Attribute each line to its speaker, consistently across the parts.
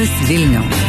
Speaker 1: Rytas Vilniaus.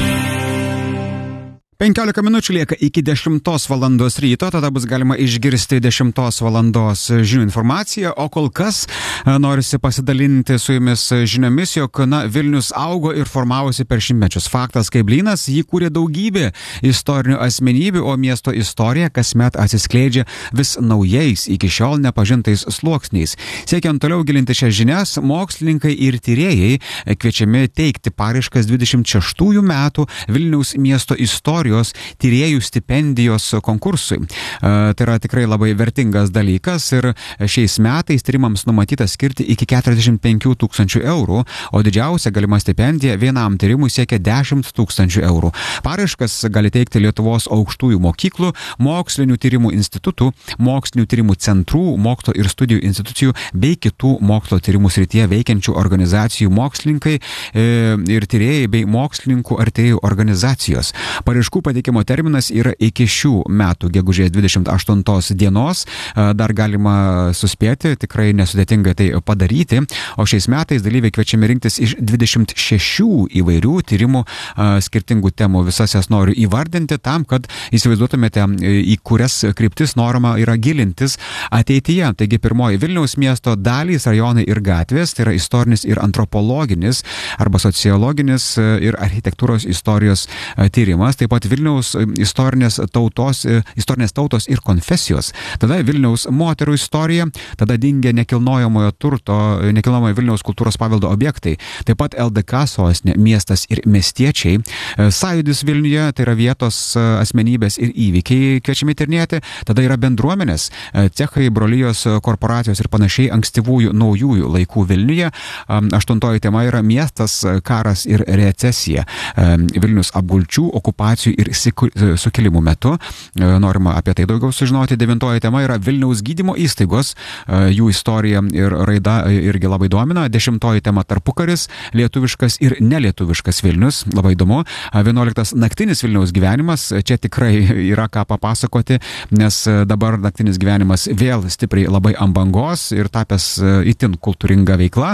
Speaker 2: 15 minučių lieka iki 10 valandos ryto, tada bus galima išgirsti 10 valandos žinių informaciją, o kol kas norisi pasidalinti su jumis žiniomis, jog Vilnius augo ir formavosi per šimtmečius. Faktas kaip blynas, jį kūrė daugybė istorinių asmenybių, o miesto istorija kasmet atsiskleidžia vis naujais, iki šiol nepažintais sluoksniais. Siekiant toliau gilinti šias žinias, mokslininkai ir tyrėjai kviečiami teikti paraiškas 26 metų Vilniaus miesto istorijos tyrėjų stipendijos konkursui. Tai yra tikrai labai vertingas dalykas ir šiais metais tyrimams numatyta skirti iki 45 000 eurų, o didžiausia galima stipendija vienam tyrimui siekia 10 000 eurų. Paraiškas gali teikti Lietuvos aukštųjų mokyklų, mokslinių tyrimų institutų, mokslinių tyrimų centrų, mokslo ir studijų institucijų bei kitų mokslo tyrimų srityje veikiančių organizacijų mokslininkai ir tyrėjai bei mokslininkų ar tyrėjų organizacijos. Paraiškų pateikimo terminas yra iki šių metų gegužės 28 dienos. Dar galima suspėti, tikrai nesudėtingai tai padaryti. O šiais metais dalyviai kviečiami rinktis iš 26 įvairių tyrimų skirtingų temų. Visas jas noriu įvardinti tam, kad įsivaizduotumėte, į kurias kryptis norima yra gilintis ateityje. Taigi pirmoji Vilniaus miesto dalys, rajonai ir gatvės, tai yra istorinis ir antropologinis arba sociologinis ir architektūros istorijos tyrimas. Taip pat Vilniaus istorinės tautos ir konfesijos. Tada Vilniaus moterų istorija, tada dingę nekilnojamojo Vilniaus kultūros paveldo objektai. Taip pat LDK sostinė, miestas ir miestiečiai. Sąjūdis Vilniuje, tai yra vietos asmenybės ir įvykiai kviečiami tyrinėti. Tada yra bendruomenės, cechai, brolijos, korporacijos ir panašiai ankstyvųjų naujųjų laikų Vilniuje. 8 tema yra miestas, karas ir recesija. Vilnius apgulčių, okupacijų ir sukilimų metu. Norima apie tai daugiau sužinoti. 9 tema yra Vilniaus gydymo įstaigos, jų istorija ir raida irgi labai domina. 10 tema tarpukaris, lietuviškas ir nelietuviškas Vilnius, labai įdomu. 11 naktinis Vilniaus gyvenimas, čia tikrai yra ką papasakoti, nes dabar naktinis gyvenimas vėl stipriai labai ant bangos ir tapęs itin kultūringa veikla.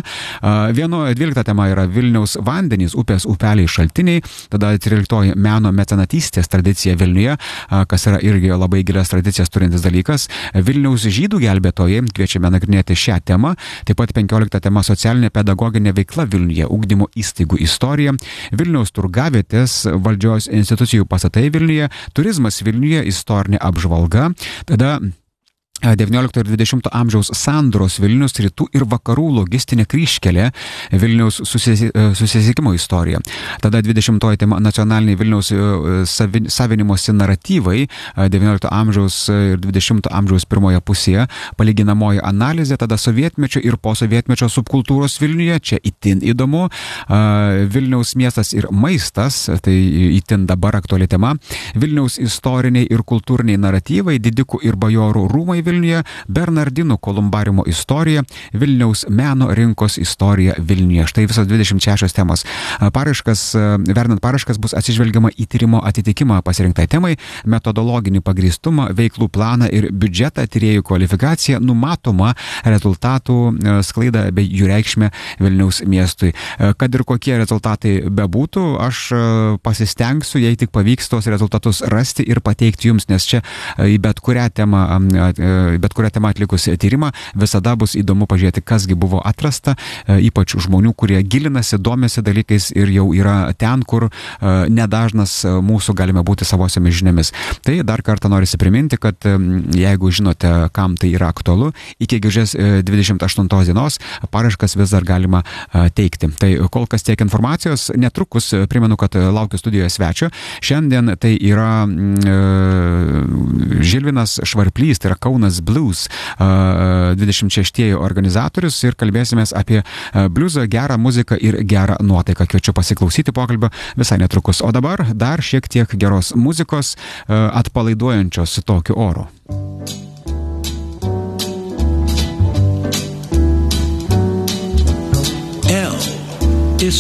Speaker 2: 12 tema yra Vilniaus vandenys, upės, upeliai, šaltiniai. Tada 13 meno mecenatystės tradicija Vilniuje, kas yra irgi labai gilias tradicijas turintis dalykas. Vilniaus žydų gelbėtojai, kviečiame nagrinėti šią temą. Taip pat 15 tema socialinė pedagoginė veikla Vilniuje, ugdymo įstaigų istorija. Vilniaus turgavietės, valdžios institucijų pastatai Vilniuje, turizmas Vilniuje, istorinė apžvalga. Tada 19 ir 20 amžiaus sandros Vilnius, rytų ir vakarų logistinė kryžkelė, Vilniaus susisiekimo istorija. Tada 20 tema nacionaliniai Vilniaus savinimosi naratyvai, 19 amžiaus ir 20 amžiaus pirmoje pusėje, palyginamoji analizė, tada sovietmečio ir posovietmečio subkultūros Vilniuje, čia itin įdomu. Vilniaus miestas ir maistas, tai itin dabar aktuali tema. Vilniaus istoriniai ir kultūriniai naratyvai, didikų ir bajorų rūmai Vilniuje, Bernardinų kolumbariumo istorija, Vilniaus meno rinkos istorija Vilniuje. Štai visos 26 temos. Vertinant paraiškas bus atsižvelgiama į tyrimo atitikimą pasirinktai temai, metodologinį pagrįstumą, veiklų planą ir biudžetą, tyrėjų kvalifikaciją, numatoma rezultatų sklaidą bei jų reikšmę Vilniaus miestui. Kad ir kokie rezultatai bebūtų, aš pasistengsiu, jei tik pavyks tos rezultatus rasti ir pateikti jums, nes čia į bet kurią temą atlikus tyrimą visada bus įdomu pažiūrėti, kasgi buvo atrasta, ypač žmonių, kurie gilinasi, domisi dalykais ir jau yra ten, kur nedažnas mūsų galime būti savosiomis žiniomis. Tai dar kartą norisi priminti, kad jeigu žinote, kam tai yra aktualu, iki gegužės 28 dienos paraiškas vis dar galima teikti. Tai kol kas tiek informacijos, netrukus primenu, kad laukiu studijoje svečio. Šiandien tai yra Žilvinas Švarplys, tai yra Kaunas Blues 26 organizatorius ir kalbėsimės apie bliuzą, gerą muziką ir gerą nuotaiką. Kviečiu pasiklausyti pokalbio visai netrukus. O dabar dar šiek tiek geros muzikos atpalaiduojančios tokiu oru.